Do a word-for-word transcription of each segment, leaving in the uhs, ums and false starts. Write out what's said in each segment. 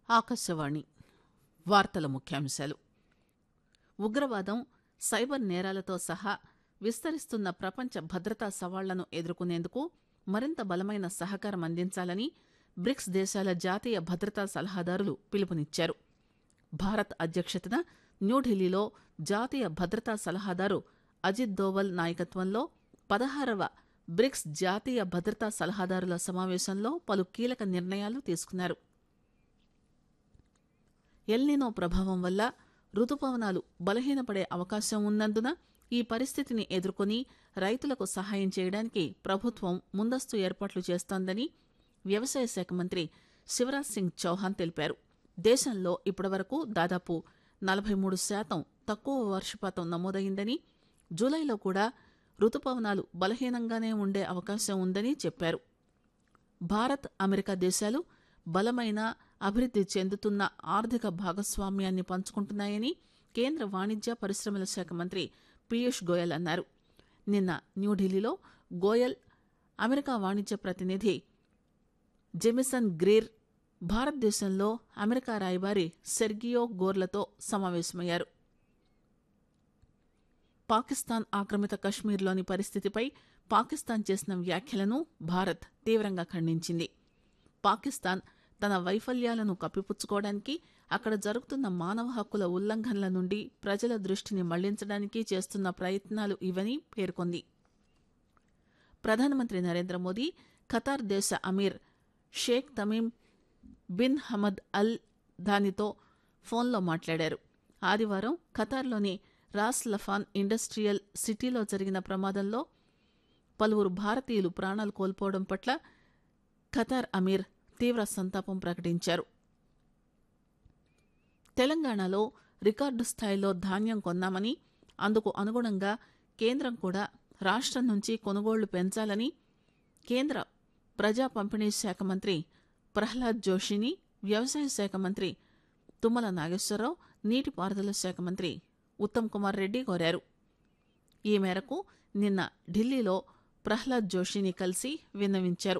ఆకాశవాణి వార్తల ముఖ్యాంశాలు. ఉగ్రవాదం, సైబర్ నేరాలతో సహా విస్తరిస్తున్న ప్రపంచ భద్రతా సవాళ్లను ఎదుర్కొనేందుకు మరింత బలమైన సహకారం అందించాలని బ్రిక్స్ దేశాల జాతీయ భద్రతా సలహాదారులు పిలుపునిచ్చారు. భారత్ అధ్యక్షతన న్యూఢిల్లీలో జాతీయ భద్రతా సలహాదారు అజిత్ దోవల్ నాయకత్వంలో పదహారవ బ్రిక్స్ జాతీయ భద్రతా సలహాదారుల సమావేశంలో పలు కీలక నిర్ణయాలు తీసుకున్నారు. ఎల్నినో ప్రభావం వల్ల రుతుపవనాలు బలహీనపడే అవకాశం ఉన్నందున ఈ పరిస్థితిని ఎదుర్కొని రైతులకు సహాయం చేయడానికి ప్రభుత్వం ముందస్తు ఏర్పాట్లు చేస్తోందని వ్యవసాయ శాఖ మంత్రి శివరాజ్ సింగ్ చౌహాన్ తెలిపారు. దేశంలో ఇప్పటివరకు దాదాపు నలభై మూడు శాతం తక్కువ వర్షపాతం నమోదైందని, జూలైలో కూడా రుతుపవనాలు బలహీనంగానే ఉండే అవకాశం ఉందని చెప్పారు. భారత్, అమెరికా దేశాలు బలమైన, అభివృద్ధి చెందుతున్న ఆర్థిక భాగస్వామ్యాన్ని పంచుకుంటున్నాయని కేంద్ర వాణిజ్య పరిశ్రమల శాఖ మంత్రి పీయూష్ గోయల్ అన్నారు. నిన్న న్యూఢిల్లీలో గోయల్, అమెరికా వాణిజ్య ప్రతినిధి జెమిసన్ గ్రీర్, భారతదేశంలో అమెరికా రాయబారి సెర్గియో గోర్లతో సమావేశమయ్యారు. పాకిస్తాన్ ఆక్రమిత కశ్మీర్లోని పరిస్థితిపై పాకిస్తాన్ చేసిన వ్యాఖ్యలను భారత్ తీవ్రంగా ఖండించింది. పాకిస్తాన్ తన వైఫల్యాలను కప్పిపుచ్చుకోవడానికి, అక్కడ జరుగుతున్న మానవ హక్కుల ఉల్లంఘనల నుండి ప్రజల దృష్టిని మళ్లించడానికి చేస్తున్న ప్రయత్నాలు ఇవని పేర్కొంది. ప్రధానమంత్రి నరేంద్ర మోదీ ఖతార్ దేశ Aamir Sheikh Tamim bin Hamad Al థానీతో ఫోన్లో మాట్లాడారు. ఆదివారం ఖతార్లోని రాస్ లఫాన్ ఇండస్ట్రియల్ సిటీలో జరిగిన ప్రమాదంలో పలువురు భారతీయులు ప్రాణాలు కోల్పోవడం పట్ల ఖతార్ అమీర్ తీవ్ర సంతాపం ప్రకటించారు. తెలంగాణలో రికార్డు స్థాయిలో ధాన్యం కొన్నామని, అందుకు అనుగుణంగా కేంద్రం కూడా రాష్ట్రం నుంచి కొనుగోళ్లు పెంచాలని కేంద్ర ప్రజా పంపిణీ శాఖ మంత్రి ప్రహ్లాద్ జోషిని వ్యవసాయ శాఖ మంత్రి తుమ్మల నాగేశ్వరరావు, నీటిపారుదల శాఖ మంత్రి ఉత్తమ్ కుమార్ రెడ్డి కోరారు. ఈ మేరకు నిన్న ఢిల్లీలో ప్రహ్లాద్ జోషిని కలిసి విన్నవించారు.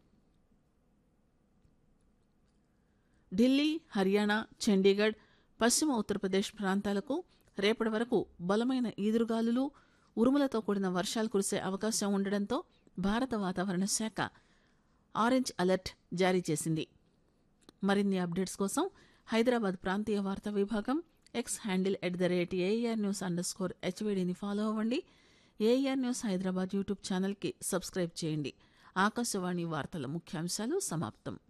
ఢిల్లీ, హర్యానా, చండీగఢ్, పశ్చిమ ఉత్తరప్రదేశ్ ప్రాంతాలకు రేపటి వరకు బలమైన ఈదురుగాలులు, ఉరుములతో కూడిన వర్షాలు కురిసే అవకాశం ఉండడంతో భారత వాతావరణ శాఖ ఆరెంజ్ అలర్ట్ జారీ చేసింది. మరిన్ని అప్డేట్స్ కోసం హైదరాబాద్ ప్రాంతీయ వార్తా విభాగం X handle at the rate AR news under score హెచ్వీడీని follow అవ్వండి. ఏఆర్ న్యూస్ హైదరాబాద్ యూట్యూబ్ ఛానల్కి సబ్స్క్రైబ్ చేయండి. ఆకాశవాణి వార్తల ముఖ్యాంశాలు సమాప్తం.